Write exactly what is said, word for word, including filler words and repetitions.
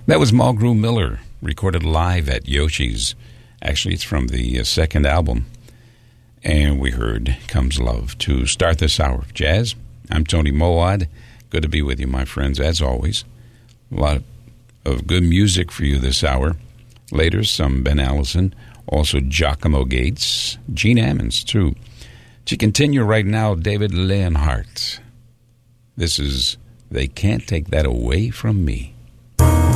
That was Mulgrew Miller, recorded live at Yoshi's. Actually, it's from the uh, second album. And we heard Comes Love to start this hour of jazz. I'm Tony Moad. Good to be with you, my friends, as always. A lot of good music for you this hour. Later, some Ben Allison, also Giacomo Gates, Gene Ammons, too. To continue right now, David Leonhardt. This is They Can't Take That Away From Me.